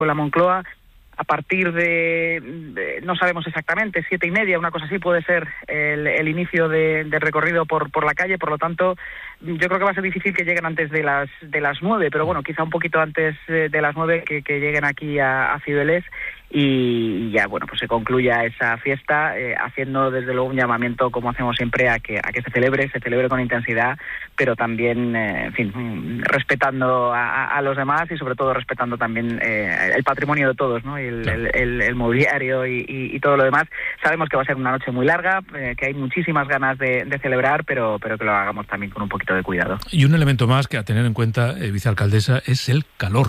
la Moncloa. A partir de no sabemos exactamente, 7:30, una cosa así, puede ser el inicio del recorrido por la calle. Por lo tanto, yo creo que va a ser difícil que lleguen antes de las 9, pero bueno, quizá un poquito antes de las 9 que lleguen aquí a Cibeles y ya, bueno, pues se concluya esa fiesta, haciendo desde luego un llamamiento, como hacemos siempre, a que se celebre con intensidad, pero también, en fin, respetando a los demás y sobre todo respetando también el patrimonio de todos, ¿no? Y el mobiliario y todo lo demás. Sabemos que va a ser una noche muy larga, que hay muchísimas ganas de celebrar, pero que lo hagamos también con un poquito de cuidado. Y un elemento más que a tener en cuenta, vicealcaldesa, es el calor.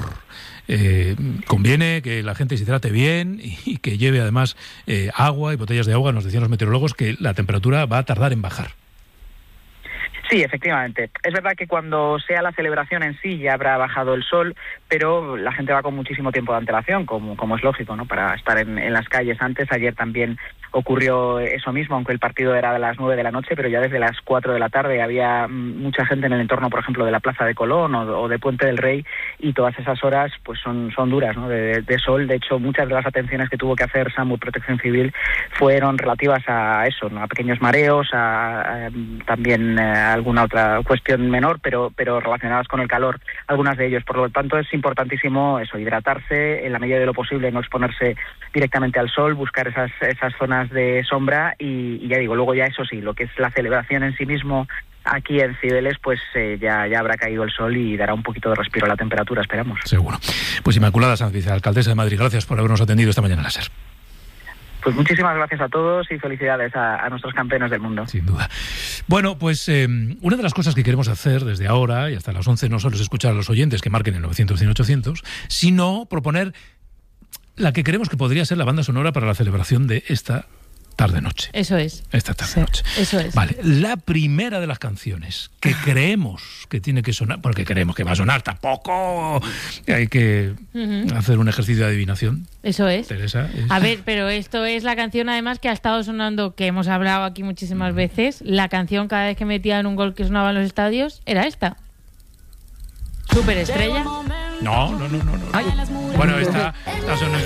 Conviene que la gente se hidrate bien y que lleve además agua y botellas de agua. Nos decían los meteorólogos que la temperatura va a tardar en bajar. Sí, efectivamente. Es verdad que cuando sea la celebración en sí ya habrá bajado el sol, pero la gente va con muchísimo tiempo de antelación, como es lógico, ¿no? Para estar en las calles antes. Ayer también ocurrió eso mismo, aunque el partido era a las 9 de la noche, pero ya desde las 4 de la tarde había mucha gente en el entorno, por ejemplo, de la Plaza de Colón o de Puente del Rey, y todas esas horas pues son duras, ¿no? De sol. De hecho, muchas de las atenciones que tuvo que hacer SAMUR Protección Civil fueron relativas a eso, ¿no? A pequeños mareos, también alguna otra cuestión menor, pero relacionadas con el calor, algunas de ellos. Por lo tanto, es importantísimo eso, hidratarse en la medida de lo posible, no exponerse directamente al sol, buscar esas zonas de sombra y ya digo, luego ya eso sí, lo que es la celebración en sí mismo aquí en Cibeles, pues ya habrá caído el sol y dará un poquito de respiro a la temperatura, esperamos. Seguro. Pues Inmaculada Sanz, vicealcaldesa de Madrid, gracias por habernos atendido esta mañana en la SER. Pues muchísimas gracias a todos y felicidades a nuestros campeones del mundo. Sin duda. Bueno, pues una de las cosas que queremos hacer desde ahora y hasta las 11 no solo es escuchar a los oyentes que marquen el 900-100-800, sino proponer la que creemos que podría ser la banda sonora para la celebración de esta tarde-noche. Eso es. Esta tarde-noche. Sí, eso es. Vale, la primera de las canciones que creemos que tiene que sonar, porque creemos que va a sonar, tampoco hay que hacer un ejercicio de adivinación. Eso es. Teresa, A ver, pero esto es la canción además que ha estado sonando, que hemos hablado aquí muchísimas veces. La canción cada vez que metían un gol que sonaba en los estadios era esta. Superestrella. No. Bueno, esta sonando.